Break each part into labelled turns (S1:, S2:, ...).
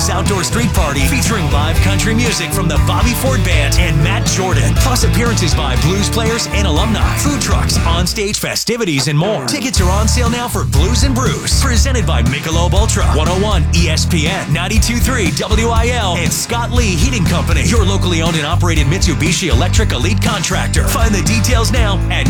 S1: Vegas Outdoor Street Party featuring live country music from the Bobby Ford Band and Matt Jordan. Plus appearances by blues players and alumni, food trucks, on-stage festivities, and more. Tickets are on sale now for Blues and Brews. Presented by Michelob Ultra, 101 ESPN, 92.3 WIL, and Scott Lee Heating Company, your locally owned and operated Mitsubishi Electric Elite contractor. Find the details now at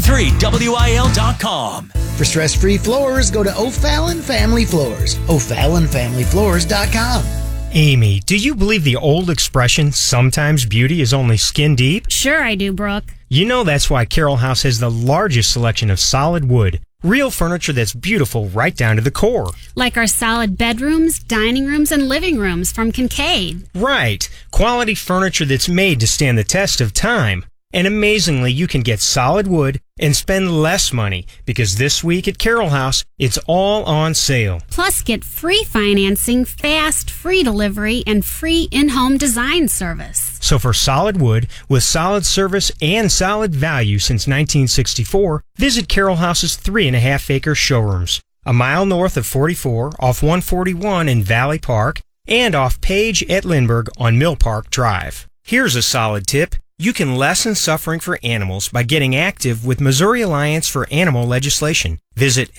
S1: 923WIL.com.
S2: For stress-free floors, go to O'Fallon Family Floors. O'FallonFamilyFloors.com.
S3: Amy, do you believe the old expression, sometimes beauty is only skin deep?
S4: Sure I do, Brooke.
S3: You know that's why Carroll House has the largest selection of solid wood. Real furniture that's beautiful right down to the core.
S4: Like our solid bedrooms, dining rooms, and living rooms from Kincaid.
S3: Right. Quality furniture that's made to stand the test of time. And amazingly, you can get solid wood and spend less money because this week at Carroll House, it's all on sale.
S4: Plus, get free financing, fast, free delivery, and free in-home design service.
S3: So for solid wood with solid service and solid value since 1964, visit Carroll House's 3.5-acre showrooms. A mile north of 44, off 141 in Valley Park, and off Page at Lindbergh on Mill Park Drive. Here's a solid tip. You can lessen suffering for animals by getting active with Missouri Alliance for Animal Legislation. Visit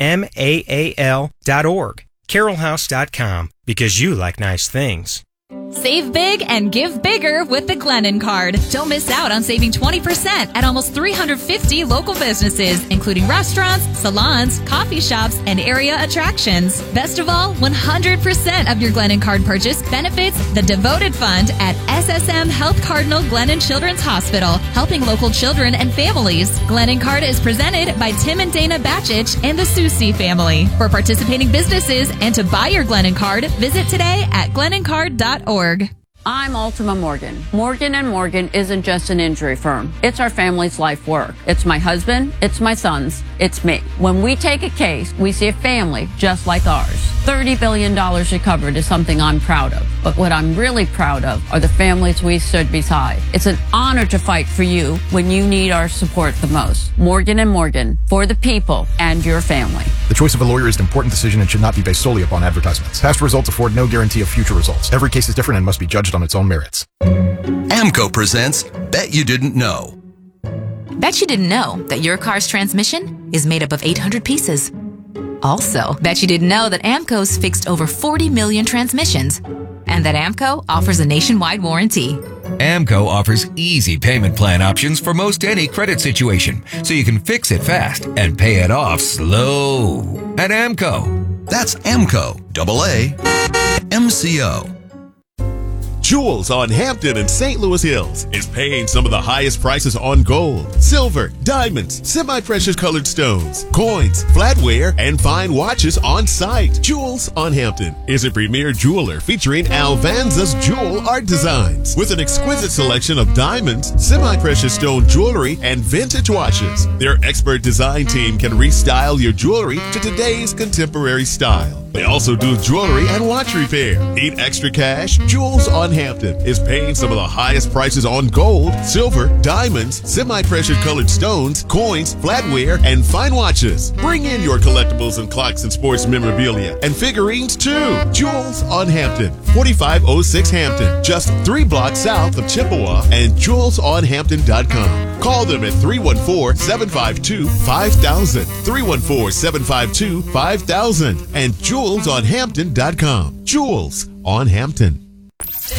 S3: MAAL.org, carrollhouse.com, because you like nice things.
S5: Save big and give bigger with the Glennon Card. Don't miss out on saving 20% at almost 350 local businesses, including restaurants, salons, coffee shops, and area attractions. Best of all, 100% of your Glennon Card purchase benefits the Devoted Fund at SSM Health Cardinal Glennon Children's Hospital, helping local children and families. Glennon Card is presented by Tim and Dana Batchich and the Susi family. For participating businesses and to buy your Glennon Card, visit today at glennoncard.org.
S6: I'm Ultima Morgan. Morgan & Morgan isn't just an injury firm. It's our family's life work. It's my husband, it's my sons, it's me. When we take a case, we see a family just like ours. $30 billion recovered is something I'm proud of. But what I'm really proud of are the families we stood beside. It's an honor to fight for you when you need our support the most. Morgan & Morgan, for the people and your family.
S7: The choice of a lawyer is an important decision and should not be based solely upon advertisements. Past results afford no guarantee of future results. Every case is different and must be judged on its own merits.
S8: AMCO presents Bet You Didn't Know.
S9: Bet you didn't know that your car's transmission is made up of 800 pieces. Also, bet you didn't know that AMCO's fixed over 40 million transmissions and that AMCO offers a nationwide warranty.
S10: AMCO offers easy payment plan options for most any credit situation, so you can fix it fast and pay it off slow. At AMCO.
S8: That's AMCO, AAA-MCO.
S11: Jewels on Hampton and St. Louis Hills is paying some of the highest prices on gold, silver, diamonds, semi-precious colored stones, coins, flatware, and fine watches on site. Jewels on Hampton is a premier jeweler featuring Alvanza's jewel art designs with an exquisite selection of diamonds, semi-precious stone jewelry, and vintage watches. Their expert design team can restyle your jewelry to today's contemporary style. They also do jewelry and watch repair. Need extra cash? Jewels on Hampton is paying some of the highest prices on gold, silver, diamonds, semi-precious colored stones, coins, flatware, and fine watches. Bring in your collectibles and clocks and sports memorabilia and figurines too. Jewels on Hampton, 4506 Hampton, just 3 blocks south of Chippewa, and jewelsonhampton.com. Call them at 314-752-5000, 314-752-5000, and jewelsonhampton.com. Jewels on Hampton.